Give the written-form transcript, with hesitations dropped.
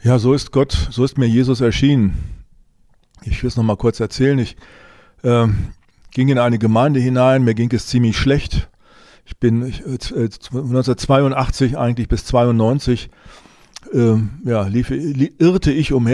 Ja, so ist mir Jesus erschienen. Ich will es nochmal kurz erzählen. Ich ging in eine Gemeinde hinein, mir ging es ziemlich schlecht. Ich bin 1982 eigentlich bis 92 irrte ich umher